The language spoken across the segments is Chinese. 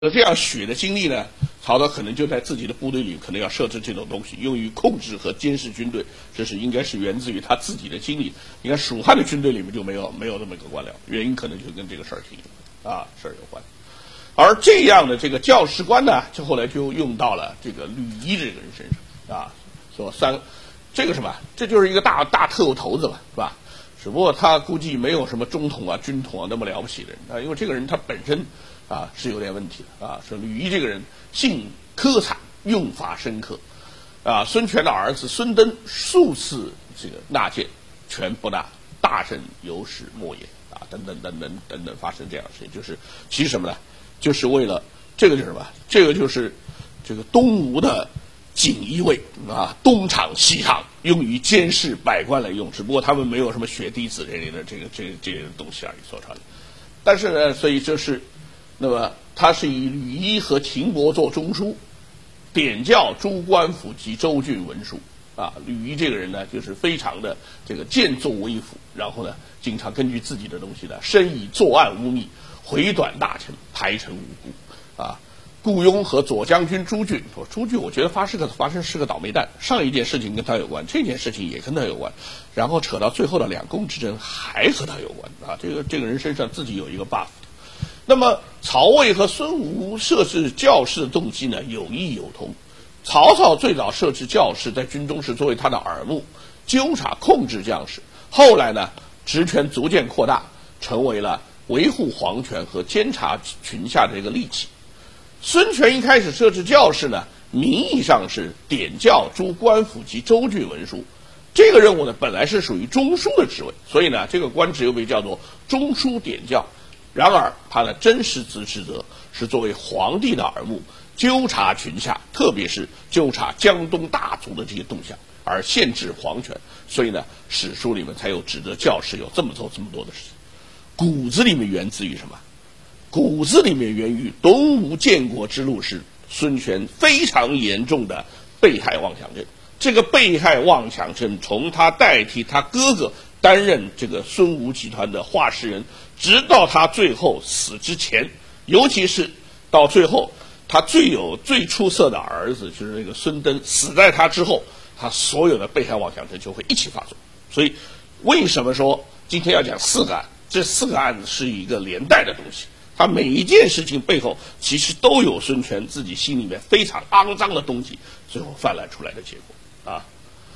这样血的经历呢，曹操可能就在自己的部队里可能要设置这种东西，用于控制和监视军队，这是应该是源自于他自己的经历。你看蜀汉的军队里面就没有这么一个官僚，原因可能就跟这个事儿有关。而这样的这个教士官呢，就后来就用到了这个吕仪这个人身上啊，说这个什么，这就是一个大特务头子嘛，是吧？只不过他估计没有什么中统啊、军统啊那么了不起的人啊，因为这个人他本身是有点问题的啊。说吕仪这个人性苛残，用法深刻啊。孙权的儿子孙登数次这个纳谏，权不纳，大臣有始末也啊，等等发生这样的事情，就是其实什么呢？就是为了这个就是什么？这个就是这个东吴的锦衣卫啊，东厂西厂，用于监视百官来用，只不过他们没有什么血滴子这类的这些东西而已所传的。但是呢，所以这是那么他是以吕仪和秦伯做中书，点教诸官府及州郡文书啊。吕仪这个人呢，就是非常的这个剑奏微服，然后呢，经常根据自己的东西呢，深以作案污蔑，回短大臣，排陈无辜啊。顾雍和左将军朱俊说：“朱俊，我觉得发生是个倒霉蛋。上一件事情跟他有关，这件事情也跟他有关，然后扯到最后的两宫之争还和他有关啊。这个人身上自己有一个 buff。那么曹魏和孙吴设置教士的动机呢，有异有同。曹操最早设置教士在军中是作为他的耳目，纠察控制将士。后来呢，职权逐渐扩大，成为了维护皇权和监察群下的这个利器。孙权一开始设置教士呢，名义上是点教诸官府及州郡文书，这个任务呢本来是属于中书的职位，所以呢这个官职又被叫做中书点教。然而他的真实职责是作为皇帝的耳目，纠察群下，特别是纠察江东大族的这些动向，而限制皇权。所以呢史书里面才有指责教士有这么多的事情。骨子里面源自于什么？骨子里面源于东吴建国之路是孙权非常严重的被害妄想症。这个被害妄想症从他代替他哥哥担任这个孙吴集团的话事人，直到他最后死之前，尤其是到最后他最出色的儿子就是那个孙登死在他之后，他所有的被害妄想症就会一起发作。所以为什么说今天要讲4个案？这4个案子是一个连带的东西，他每一件事情背后其实都有孙权自己心里面非常肮脏的东西，最后泛滥出来的结果啊。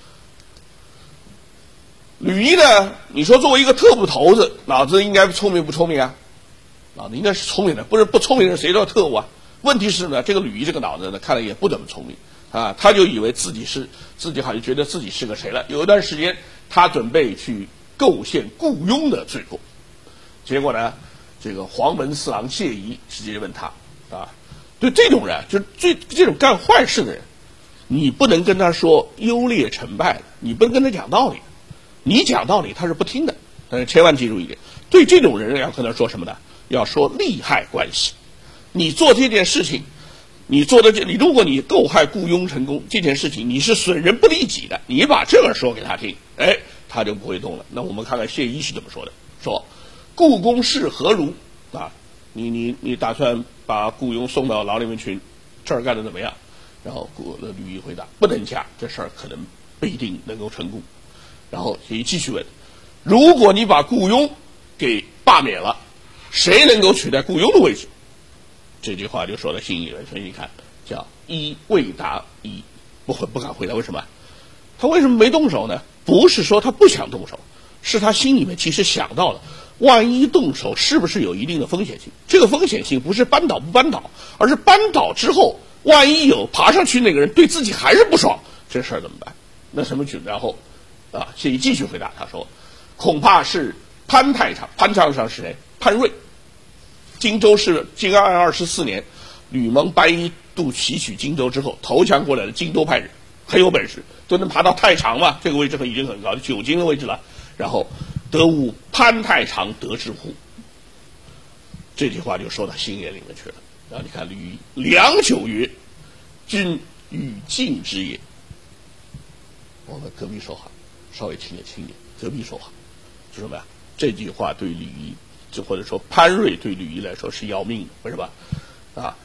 吕仪呢，你说作为一个特务头子，脑子应该聪明不聪明啊？脑子应该是聪明的，不是不聪明的人谁叫特务啊？问题是呢，这个吕仪这个脑子呢，看来也不怎么聪明啊，他就以为自己好像觉得自己是个谁了。有一段时间，他准备去构陷雇佣的罪过，结果呢，这个黄门侍郎谢仪直接问他啊，对这种人，就是这种干坏事的人，你不能跟他说优劣成败的，你不能跟他讲道理，你讲道理他是不听的。但是千万记住一点，对这种人要跟他说什么呢？要说利害关系。你做这件事情，如果你构害雇佣成功，这件事情你是损人不利己的，你把这个说给他听，哎，他就不会动了。那我们看看谢仪是怎么说的，说雇工事何如啊？你打算把雇佣送到牢里面去，这儿干得怎么样？然后吕仪回答：不能嫁，这事儿可能不一定能够成功。然后谢仪继续问：如果你把雇佣给罢免了，谁能够取代雇佣的位置？这句话就说到心里面，所以你看叫一未答一，不敢回答。为什么？他为什么没动手呢？不是说他不想动手，是他心里面其实想到了，万一动手是不是有一定的风险性？这个风险性不是扳倒不扳倒，而是扳倒之后，万一有爬上去那个人对自己还是不爽，这事儿怎么办？那什么举？然后谢仪继续回答，他说恐怕是潘太常。潘太常是谁？潘瑞。荆州是晋安24年，吕蒙白衣渡袭取荆州之后，投降过来的荆州派人，很有本事，都能爬到太常嘛，这个位置已经很高，9京的位置了。然后得无潘太常得之乎？这句话就说到心眼里面去了。然后你看吕仪良久曰：君与晋之也。我们隔壁说话，稍微听一点，隔壁说话是什么呀？这句话对吕仪，或者说潘瑞对吕仪来说是要命的，为什么？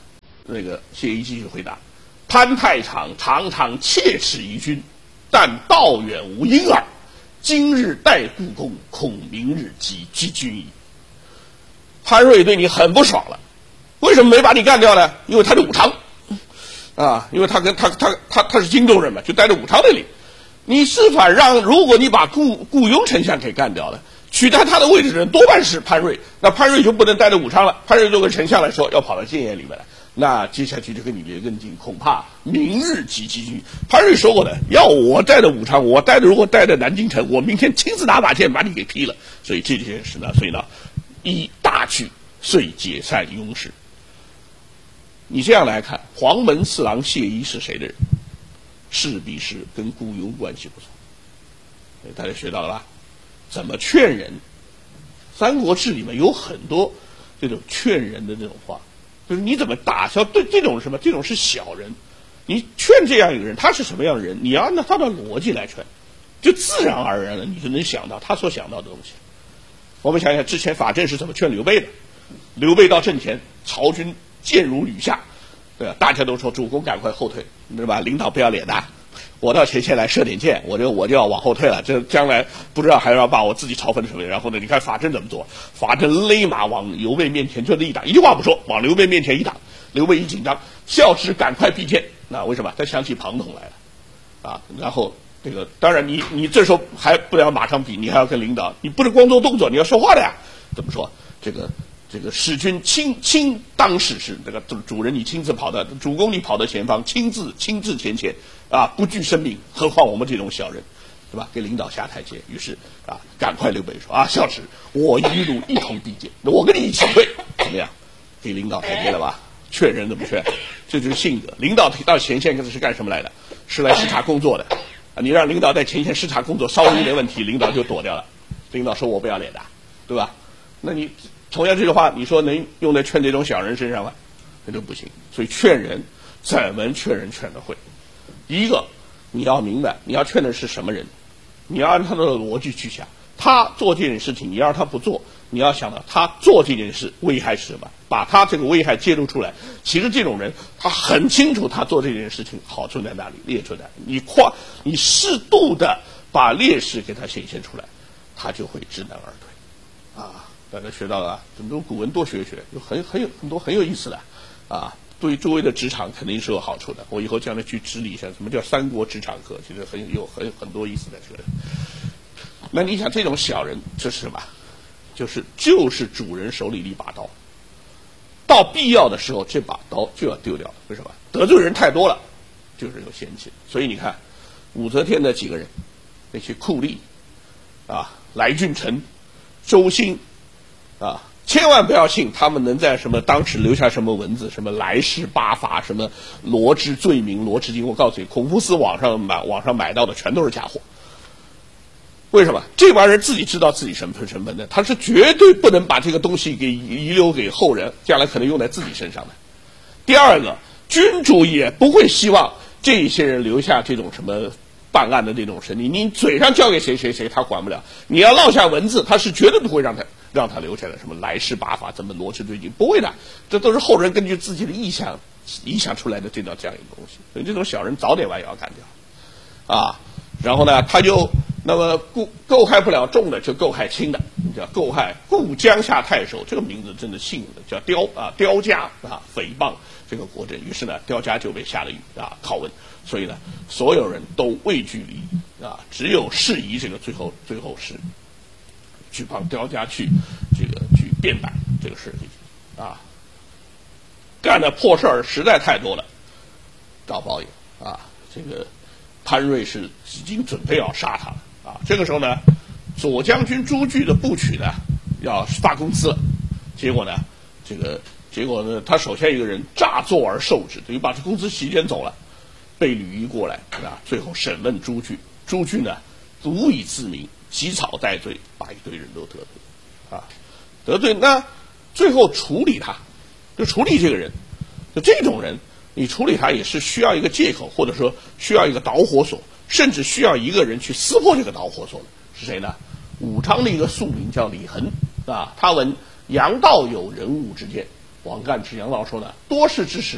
那个谢仪继续回答：潘太常常常切齿于君，但道远无因耳。今日待故宫，恐明日即击君矣。潘瑞对你很不爽了，为什么没把你干掉呢？因为他是武昌啊，因为他是荆州人嘛，就待在武昌那里。你是反让，如果你把顾雍丞相给干掉了，取代他的位置的人多半是潘瑞，那潘瑞就不能待在武昌了。潘瑞作为丞相来说，要跑到建业里面来，那接下去就跟你离得更近，恐怕明日即击君。潘瑞说过的，要我待在武昌，如果待在南京城，我明天亲自拿把剑把你给劈了。所以这件事呢，以大去，遂解散雍氏。你这样来看，黄门侍郎谢仪是谁的人？势必是跟顾雍关系不错。大家学到了吧？怎么劝人？三国志里面有很多这种劝人的这种话，就是你怎么打消对这种什么？这种是小人。你劝这样一个人，他是什么样的人？你要按照他的逻辑来劝，就自然而然的你就能想到他所想到的东西。我们想想之前法正是怎么劝刘备的？刘备到阵前，曹军箭如雨下，对吧？大家都说主公赶快后退，对吧？领导不要脸的，我到前线来射点箭，我就要往后退了，这将来不知道还要把我自己嘲讽什么。然后呢，你看法正怎么做？法正勒马往刘备面前就一挡，一句话不说，往刘备面前一挡。刘备一紧张，笑之赶快避箭。那为什么？他想起庞统来了啊。然后这个当然你这时候还不要马上比，你还要跟领导，你不能光做动作，你要说话的呀。怎么说？这个使君亲当使是这个主人你亲自跑的，主公你跑到前方，亲自前线啊，不惧生命，何况我们这种小人，对吧？给领导下台阶。于是啊，赶快刘备说啊，孝直，我与汝一同避箭，我跟你一起退，怎么样？给领导台阶了吧？劝人怎么劝？这就是性格。领导到前线是干什么来的？是来视察工作的啊！你让领导在前线视察工作，稍微有点问题，领导就躲掉了。领导说我不要脸的，对吧？那你同样这句话，你说能用在劝这种小人身上吗？那就不行。所以劝人怎么劝人劝得会？一个你要明白，你要劝的是什么人，你要按他的逻辑去想。他做这件事情，你要让他不做，你要想到他做这件事危害是什么，把他这个危害揭露出来。其实这种人他很清楚他做这件事情好处在哪里，劣处在哪里。你适度的把劣势给他显现出来，他就会知难而退啊。大家学到了，很多古文多学学，有很多很有意思的啊。对诸位的职场肯定是有好处的。我以后将来去指理一下什么叫三国职场课，其实很多意思在这里。那你想这种小人这是什么？就是主人手里一把刀，到必要的时候这把刀就要丢掉了。为什么？得罪人太多了，就是有嫌弃。所以你看武则天的几个人，那些酷吏啊，来俊臣、周兴啊，千万不要信他们能在什么当时留下什么文字，什么来世八法，什么罗织罪名、罗织经。我告诉你，孔夫子网上买到的全都是假货。为什么？这帮人自己知道自己身份的，他是绝对不能把这个东西给遗留给后人，将来可能用在自己身上的。第二个，君主也不会希望这些人留下这种什么办案的这种神力，你嘴上交给谁他管不了，你要落下文字，他是绝对不会让他留下的。什么来世八法，怎么罗织罪经，不会的，这都是后人根据自己的意想出来的这样一个东西。所以这种小人早点晚也要干掉啊。然后呢，他就那么构害不了重的，就构害轻的，叫构害顾江夏太守，这个名字真的幸运的，叫刁家啊，诽谤这个国政。于是呢，刁家就被下了狱啊，拷问。所以呢，所有人都畏惧离啊，只有适宜这个最后是去帮刁家去辩白这个事情啊，干的破事儿实在太多了，找报应啊，这个。潘瑞是已经准备要杀他了啊！这个时候呢，左将军朱据的部曲呢要发工资了，结果呢，他手下一个人诈作而受之，等于把这工资席卷走了，被吕夷过来啊，最后审问朱据，朱据呢无以自明，起草戴罪，把一堆人都得罪啊，得罪那最后处理他，就处理这个人，就这种人。你处理他也是需要一个借口，或者说需要一个导火索，甚至需要一个人去撕破这个导火索的是谁呢？武昌的一个庶民叫李恒啊，他闻杨道有人物之见，王干之杨道说呢，多事之时